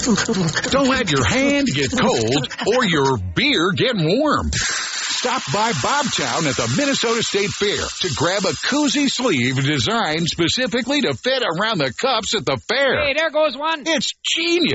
Don't let your hand get cold or your beer get warm. Stop by Bobtown at the Minnesota State Fair to grab a koozie sleeve designed specifically to fit around the cups at the fair. Hey, there goes one. It's genius.